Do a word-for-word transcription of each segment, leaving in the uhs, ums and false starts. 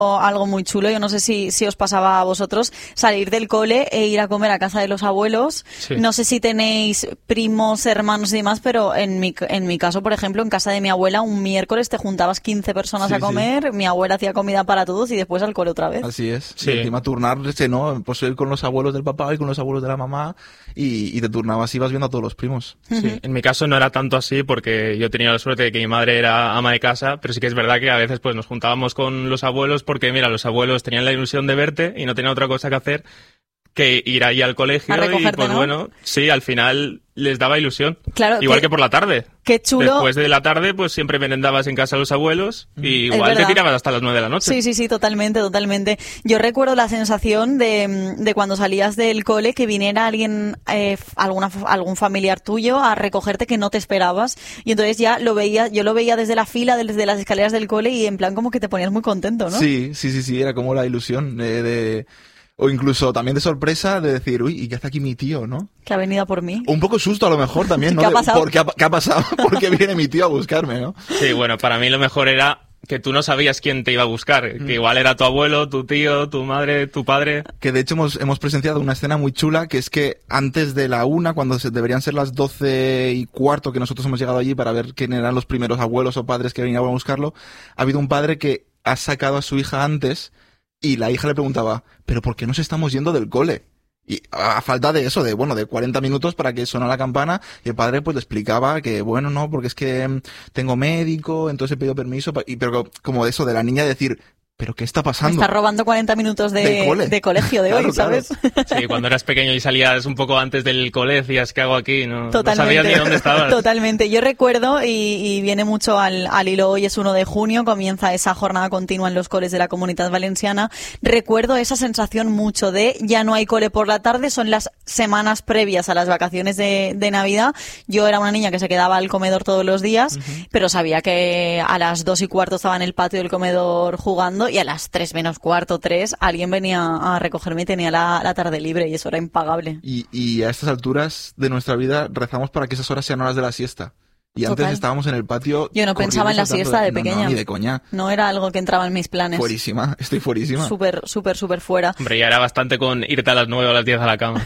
algo muy chulo, yo no sé si, si os pasaba a vosotros, salir del cole e ir a comer a casa de los abuelos. Sí. No sé si tenéis primos, hermanos y demás, pero en mi, en mi caso, por ejemplo, en casa de mi abuela, un miércoles te juntabas quince personas sí, a comer, sí. Mi abuela hacía comida para todos y después al cole otra vez. Así es, sí. Y encima turnarse, ¿no? Pues ir con los abuelos del papá y con los abuelos de la mamá y, y te turnabas y ibas viendo a todos los primos. Sí. En mi caso no era tanto así porque yo tenía la suerte de que mi madre era ama de casa, pero sí que es verdad que a veces pues nos juntábamos con los abuelos porque, mira, los abuelos tenían la ilusión de verte y no tenían otra cosa que hacer que ir ahí al colegio y pues ¿no? Bueno, sí, al final les daba ilusión. Claro, igual que, que por la tarde. Qué chulo. Después de la tarde, pues siempre merendabas en casa de los abuelos y igual te tirabas hasta las nueve de la noche. Sí, sí, sí, totalmente, totalmente. Yo recuerdo la sensación de, de cuando salías del cole que viniera alguien, eh, alguna, algún familiar tuyo a recogerte que no te esperabas y entonces ya lo veía, yo lo veía desde la fila, desde las escaleras del cole y en plan como que te ponías muy contento, ¿no? Sí, sí, sí, sí, era como la ilusión de... de... O incluso también de sorpresa de decir, uy, ¿y qué hace aquí mi tío, no? Que ha venido a por mí. Un poco susto a lo mejor también, ¿no? ¿Qué ha pasado? ¿Por qué ha, qué ha pasado? Porque viene mi tío a buscarme, ¿no? Sí, bueno, para mí lo mejor era que tú no sabías quién te iba a buscar. Mm. Que igual era tu abuelo, tu tío, tu madre, tu padre. Que de hecho hemos, hemos presenciado una escena muy chula, que es que antes de la una, cuando se, deberían ser las doce y cuarto que nosotros hemos llegado allí para ver quién eran los primeros abuelos o padres que venían a buscarlo, ha habido un padre que ha sacado a su hija antes. Y la hija le preguntaba, ¿pero por qué nos estamos yendo del cole? Y a falta de eso, de bueno, de cuarenta minutos para que sonara la campana, y el padre pues le explicaba que, bueno, no, porque es que tengo médico, entonces he pedido permiso, y pero como eso de la niña decir, ¿pero qué está pasando? Me está robando cuarenta minutos de, cole. de colegio de claro, hoy, ¿sabes? Claro. Sí, cuando eras pequeño y salías un poco antes del cole, decías, ¿qué hago aquí? No, no sabías ni dónde estabas. Totalmente. Yo recuerdo, y, y viene mucho al, al hilo, hoy es uno de junio, comienza esa jornada continua en los coles de la Comunitat Valenciana. Recuerdo esa sensación mucho de ya no hay cole por la tarde, son las semanas previas a las vacaciones de, de Navidad. Yo era una niña que se quedaba al comedor todos los días, uh-huh. pero sabía que a las dos y cuarto estaba en el patio del comedor jugando y a las tres menos cuarto, tres, alguien venía a recogerme y tenía la, la tarde libre y eso era impagable. Y, y a estas alturas de nuestra vida rezamos para que esas horas sean horas de la siesta. Y Total. Antes estábamos en el patio. Yo no pensaba en la siesta de no, pequeña. No, ni de coña. No era algo que entraba en mis planes. Fuerísima, estoy fuerísima. Súper, súper, súper fuera. Hombre, ya era bastante con irte a las nueve o a las diez a la cama.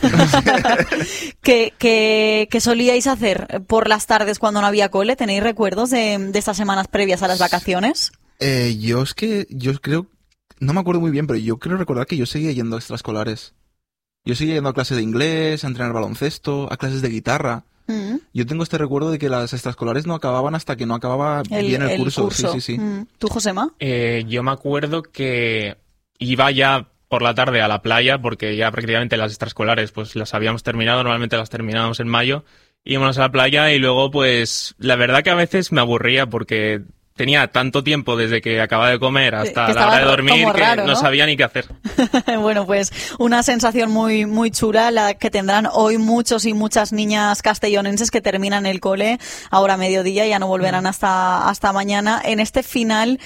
¿Qué, qué, ¿Qué solíais hacer por las tardes cuando no había cole? ¿Tenéis recuerdos de, de estas semanas previas a las vacaciones? Eh, yo es que, yo creo, no me acuerdo muy bien, pero yo creo recordar que yo seguía yendo a extraescolares. Yo seguía yendo a clases de inglés, a entrenar baloncesto, a clases de guitarra. Mm. Yo tengo este recuerdo de que las extraescolares no acababan hasta que no acababa el, bien el, el curso. curso. Sí, sí, sí. Mm. ¿Tú, Josema? Eh, yo me acuerdo que iba ya por la tarde a la playa, porque ya prácticamente las extraescolares pues las habíamos terminado, normalmente las terminábamos en mayo. Íbamos a la playa y luego pues la verdad que a veces me aburría porque tenía tanto tiempo desde que acababa de comer hasta la hora de dormir que raro, ¿no? no sabía ni qué hacer. Bueno, pues una sensación muy muy chula la que tendrán hoy muchos y muchas niñas castellonenses que terminan el cole ahora a mediodía y ya no volverán mm. hasta hasta mañana en este final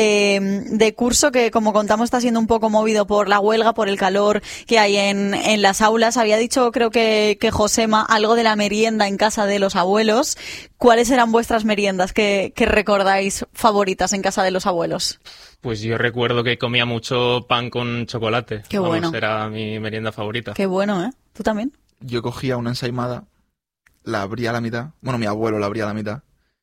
de, de curso que, como contamos, está siendo un poco movido por la huelga, por el calor que hay en, en las aulas. Había dicho, creo que, que Josema, algo de la merienda en casa de los abuelos. ¿Cuáles eran vuestras meriendas que, que recordáis favoritas en casa de los abuelos? Pues yo recuerdo que comía mucho pan con chocolate. Qué bueno. Vamos, era mi merienda favorita. Qué bueno, ¿eh? ¿Tú también? Yo cogía una ensaimada, la abría a la mitad, bueno, mi abuelo la abría a la mitad,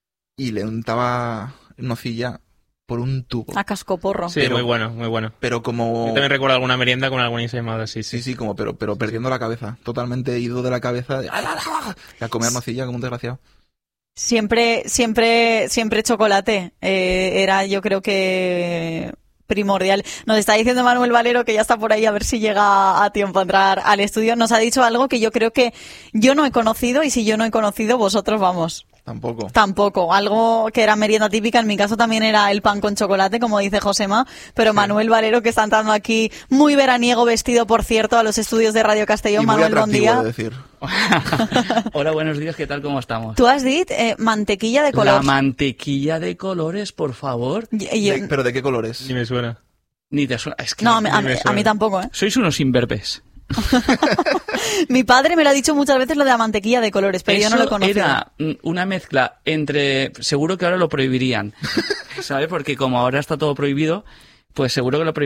y le untaba nocilla por un tubo. A cascoporro. Sí, pero, muy bueno, muy bueno. Pero como... Yo también recuerdo alguna merienda con alguna ensaimada, sí, sí. Sí, sí, como, pero, pero perdiendo la cabeza. Totalmente ido de la cabeza, de... a comer nocilla como un desgraciado. Siempre, siempre, siempre chocolate. Eh, era, yo creo que primordial. Nos está diciendo Manuel Valero que ya está por ahí, a ver si llega a tiempo a entrar al estudio. Nos ha dicho algo que yo creo que yo no he conocido, y si yo no he conocido, vosotros vamos. Tampoco. Tampoco. Algo que era merienda típica, en mi caso también era el pan con chocolate, como dice Josema, pero sí. Manuel Valero, que está entrando aquí muy veraniego, vestido, por cierto, a los estudios de Radio Castellón. Y Manuel, buen día. De decir. Hola, buenos días, ¿qué tal? ¿Cómo estamos? Tú has dicho eh, mantequilla de colores. La mantequilla de colores, por favor. Y, y, de, ¿Pero de qué colores? Ni me suena. Ni te suena. Es que no, a, a, a mí tampoco, ¿eh? Sois unos imberbes. Mi padre me lo ha dicho muchas veces, lo de la mantequilla de colores, pero eso yo no lo conocía. Era una mezcla entre... Seguro que ahora lo prohibirían, ¿sabes? Porque como ahora está todo prohibido, Pues seguro que lo